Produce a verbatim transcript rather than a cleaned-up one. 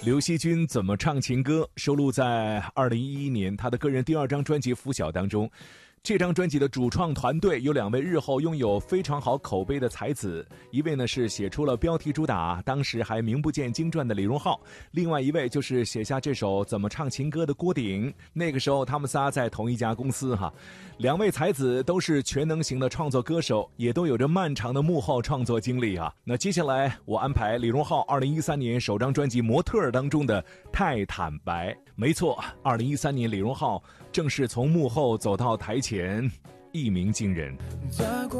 刘惜君怎么唱情歌收录在二零一一年他的个人第二张专辑《拂晓》当中。这张专辑的主创团队有两位日后拥有非常好口碑的才子，一位呢是写出了标题主打当时还名不见经传的李荣浩，另外一位就是写下这首怎么唱情歌的郭顶。那个时候他们仨在同一家公司哈，两位才子都是全能型的创作歌手，也都有着漫长的幕后创作经历啊。那接下来我安排李荣浩二零一三年首张专辑《模特》当中的《太坦白》。没错，二零一三年李荣浩正是从幕后走到台前，一鸣惊人。